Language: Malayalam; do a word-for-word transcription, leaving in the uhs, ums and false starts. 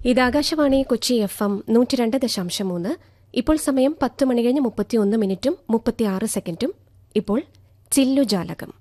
ഇത് ആകാശവാണി കൊച്ചി എഫ് എം നൂറ്റി രണ്ട് ദശാംശം മൂന്ന്. ഇപ്പോൾ സമയം പത്ത് മണി കഴിഞ്ഞ് മുപ്പത്തിയൊന്ന് മിനിറ്റും മുപ്പത്തിയാറ് സെക്കൻഡും. ഇപ്പോൾ ചില്ലുജാലകം.